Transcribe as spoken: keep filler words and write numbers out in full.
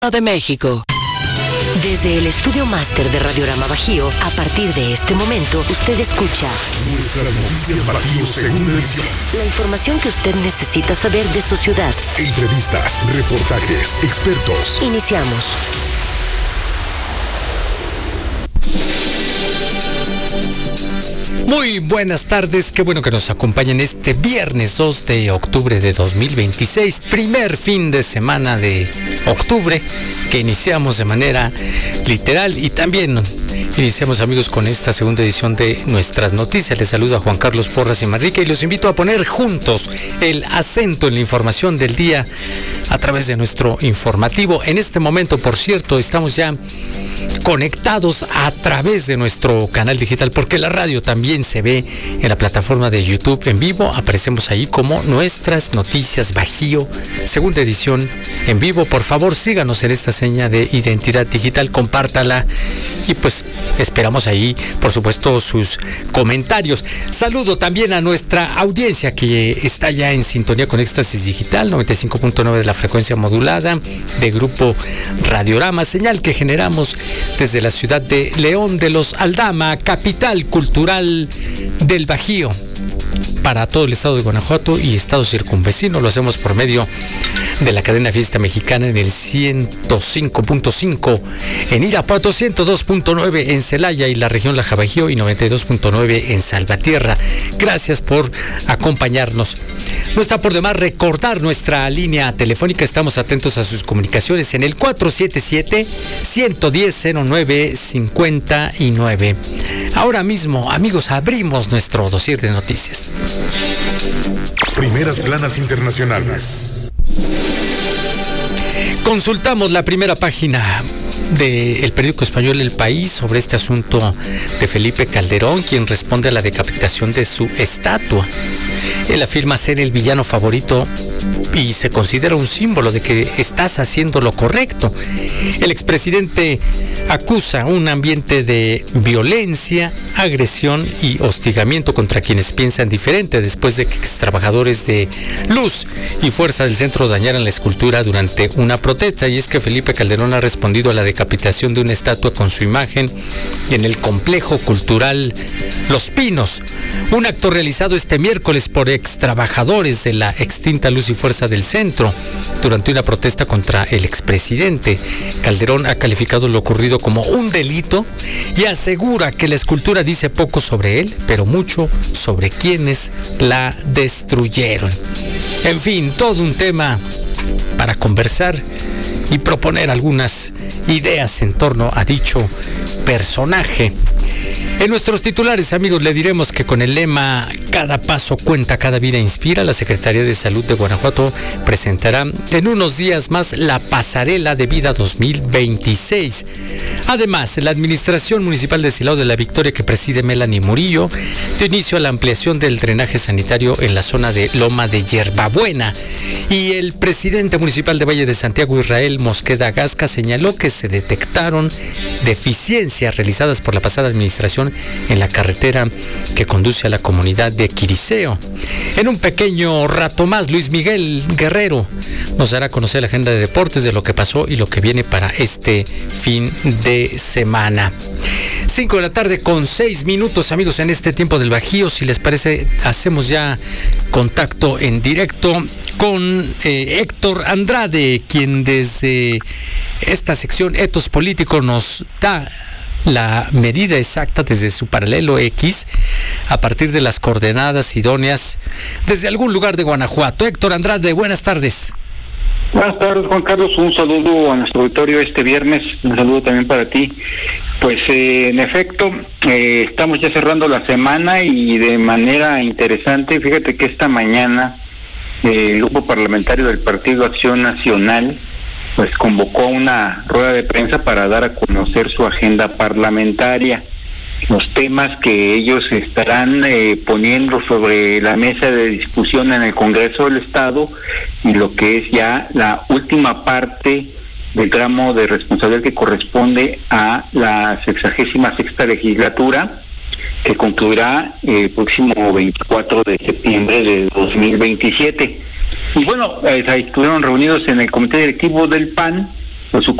de México. Desde el estudio máster de Radiorama Bajío, a partir de este momento, usted escucha Nuestras Noticias Bajío, segunda edición. La información que usted necesita saber de su ciudad. Entrevistas, reportajes, expertos. Iniciamos. Muy buenas tardes, qué bueno que nos acompañen este viernes dos de octubre de dos mil veintiséis, primer fin de semana de octubre, que iniciamos de manera literal y también iniciamos, amigos, con esta segunda edición de Nuestras Noticias. Les saluda Juan Carlos Porras y Manrique y los invito a poner juntos el acento en la información del día a través de nuestro informativo. En este momento, por cierto, estamos ya conectados a través de nuestro canal digital, porque la radio también se ve en la plataforma de YouTube en vivo. Aparecemos ahí como Nuestras Noticias Bajío, segunda edición en vivo. Por favor, síganos en esta seña de identidad digital, compártala y pues esperamos ahí, por supuesto, sus comentarios. Saludo también a nuestra audiencia que está ya en sintonía con Éxtasis Digital, noventa y cinco punto nueve de la frecuencia modulada de Grupo Radiorama, señal que generamos desde la ciudad de León de los Aldama, capital cultural del Bajío, para todo el estado de Guanajuato y estados circunvecinos. Lo hacemos por medio de la cadena Fiesta Mexicana en el ciento cinco punto cinco en Irapuato, ciento dos punto nueve en Celaya y la región Laja Bajío y noventa y dos punto nueve en Salvatierra. Gracias por acompañarnos. No está por demás recordar nuestra línea telefónica. Estamos atentos a sus comunicaciones en el cuatro siete siete, uno uno cero, cero nueve cinco nueve. Ahora mismo, amigos, abrimos nuestro dossier de noticias. Primeras planas internacionales. Consultamos la primera página del periódico español El País sobre este asunto de Felipe Calderón, quien responde a la decapitación de su estatua. Él afirma ser el villano favorito y se considera un símbolo de que estás haciendo lo correcto. El expresidente acusa un ambiente de violencia, agresión y hostigamiento contra quienes piensan diferente después de que trabajadores de Luz y Fuerza del Centro dañaran la escultura durante una protesta. Y es que Felipe Calderón ha respondido a la decapitación de una estatua con su imagen en el complejo cultural Los Pinos, un acto realizado este miércoles por ex trabajadores de la extinta Luz y Fuerza del Centro durante una protesta contra el expresidente. Calderón ha calificado lo ocurrido como un delito y asegura que la escultura dice poco sobre él, pero mucho sobre quienes la destruyeron. En fin, todo un tema para conversar y proponer algunas ideas en torno a dicho personaje. En nuestros titulares, amigos, le diremos que con el lema "Cada paso cuenta, cada vida inspira", la Secretaría de Salud de Guanajuato presentará en unos días más la Pasarela de Vida dos mil veintiséis. Además, la Administración Municipal de Silao de la Victoria, que preside Melanie Murillo, dio inicio a la ampliación del drenaje sanitario en la zona de Loma de Yerbabuena. Y el presidente municipal de Valle de Santiago, Israel Mosqueda Gasca, señaló que se detectaron deficiencias realizadas por la pasada administración en la carretera que conduce a la comunidad de Quiriseo. En un pequeño rato más, Luis Miguel Guerrero nos dará a conocer la agenda de deportes, de lo que pasó y lo que viene para este fin de semana. Cinco de la tarde con seis minutos, amigos, en este tiempo del Bajío. Si les parece, hacemos ya contacto en directo con eh, Héctor Andrade, quien desde esta sección Etos Político nos da la medida exacta desde su paralelo X a partir de las coordenadas idóneas desde algún lugar de Guanajuato. Héctor Andrade, buenas tardes. Buenas tardes, Juan Carlos, un saludo a nuestro auditorio este viernes, un saludo también para ti. Pues eh, en efecto, eh, estamos ya cerrando la semana y de manera interesante. Fíjate que esta mañana eh, el grupo parlamentario del Partido Acción Nacional pues convocó una rueda de prensa para dar a conocer su agenda parlamentaria, los temas que ellos estarán eh, poniendo sobre la mesa de discusión en el Congreso del Estado y lo que es ya la última parte del tramo de responsabilidad que corresponde a la sexagésima sexta legislatura, que concluirá el próximo veinticuatro de septiembre de dos mil veintisiete. Y bueno, eh, estuvieron reunidos en el comité directivo del P A N pues, su